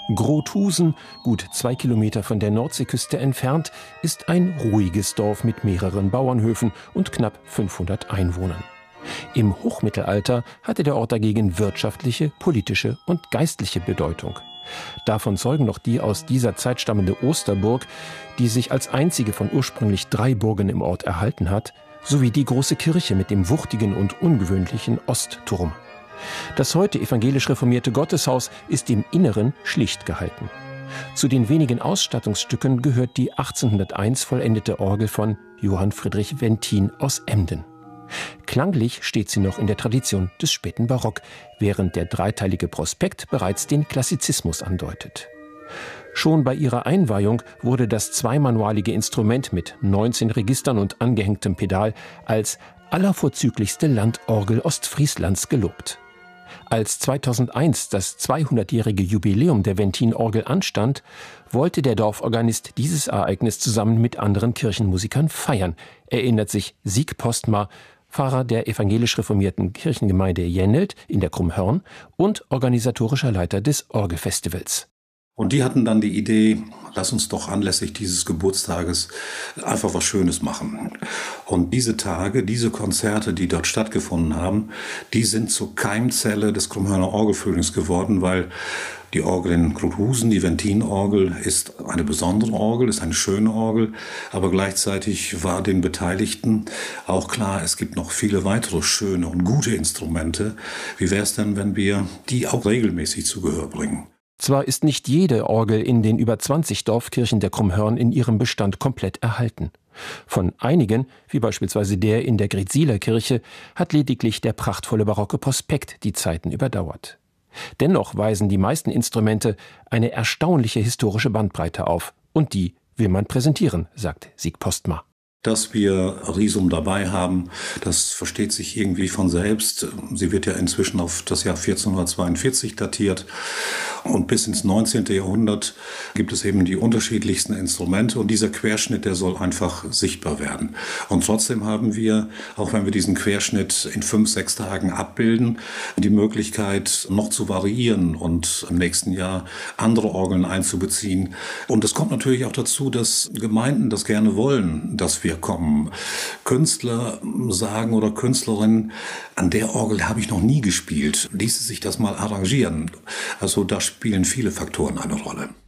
Grothusen, gut 2 Kilometer von der Nordseeküste entfernt, ist ein ruhiges Dorf mit mehreren Bauernhöfen und knapp 500 Einwohnern. Im Hochmittelalter hatte der Ort dagegen wirtschaftliche, politische und geistliche Bedeutung. Davon zeugen noch die aus dieser Zeit stammende Osterburg, die sich als einzige von ursprünglich 3 Burgen im Ort erhalten hat, sowie die große Kirche mit dem wuchtigen und ungewöhnlichen Ostturm. Das heute evangelisch reformierte Gotteshaus ist im Inneren schlicht gehalten. Zu den wenigen Ausstattungsstücken gehört die 1801 vollendete Orgel von Johann Friedrich Wentin aus Emden. Klanglich steht sie noch in der Tradition des späten Barock, während der dreiteilige Prospekt bereits den Klassizismus andeutet. Schon bei ihrer Einweihung wurde das zweimanualige Instrument mit 19 Registern und angehängtem Pedal als allervorzüglichste Landorgel Ostfrieslands gelobt. Als 2001 das 200-jährige Jubiläum der Wentin-Orgel anstand, wollte der Dorforganist dieses Ereignis zusammen mit anderen Kirchenmusikern feiern, erinnert sich Sieg Postma, Pfarrer der evangelisch reformierten Kirchengemeinde Jennelt in der Krummhörn und organisatorischer Leiter des Orgelfestivals. Und die hatten dann die Idee, lass uns doch anlässlich dieses Geburtstages einfach was Schönes machen. Und diese Tage, diese Konzerte, die dort stattgefunden haben, die sind zur Keimzelle des Krummhörner Orgelfrühlings geworden, weil die Orgel in Grothusen, die Wentin-Orgel, ist eine besondere Orgel, ist eine schöne Orgel, aber gleichzeitig war den Beteiligten auch klar, es gibt noch viele weitere schöne und gute Instrumente. Wie wäre es denn, wenn wir die auch regelmäßig zu Gehör bringen? Zwar ist nicht jede Orgel in den über 20 Dorfkirchen der Krummhörn in ihrem Bestand komplett erhalten. Von einigen, wie beispielsweise der in der Griedsieler Kirche, hat lediglich der prachtvolle barocke Prospekt die Zeiten überdauert. Dennoch weisen die meisten Instrumente eine erstaunliche historische Bandbreite auf. Und die will man präsentieren, sagt Sieg Postma. Dass wir Risum dabei haben, das versteht sich irgendwie von selbst. Sie wird ja inzwischen auf das Jahr 1442 datiert. Und bis ins 19. Jahrhundert gibt es eben die unterschiedlichsten Instrumente. Und dieser Querschnitt, der soll einfach sichtbar werden. Und trotzdem haben wir, auch wenn wir diesen Querschnitt in 5, 6 Tagen abbilden, die Möglichkeit noch zu variieren und im nächsten Jahr andere Orgeln einzubeziehen. Und es kommt natürlich auch dazu, dass Gemeinden das gerne wollen, dass wir kommen. Künstler sagen oder Künstlerinnen, an der Orgel habe ich noch nie gespielt. Ließe sich das mal arrangieren. Also da spielen viele Faktoren eine Rolle.